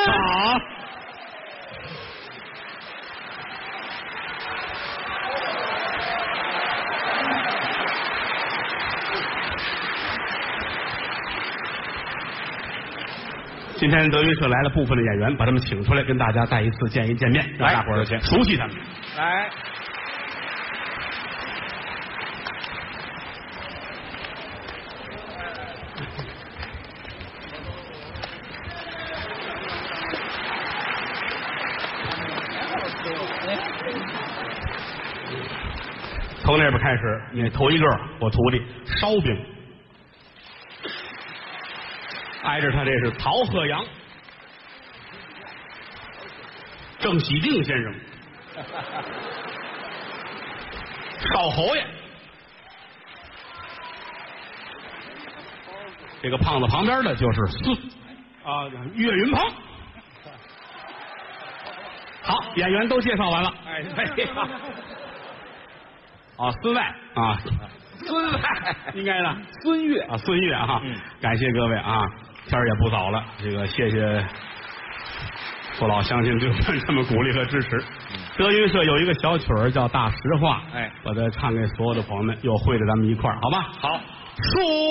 好。今天德云社来了部分的演员，把他们请出来，跟大家再一次见面，让大伙儿熟悉他们。 来， 从那边开始，你头一个，我徒弟烧饼。挨着他这是曹鹤阳、郑喜定先生、少侯爷。这个胖子旁边的就是岳云鹏。好，演员都介绍完了。 哎， 孙外啊， 孙外应该的， 孙越啊，孙越啊，感谢各位啊。天儿也不早了，这个谢谢父老乡亲对我们这么鼓励和支持。德云社有一个小曲儿叫《大实话》， 哎， 把它唱给所有的朋友们，有会的咱们一块儿，好吧？ 好， 说。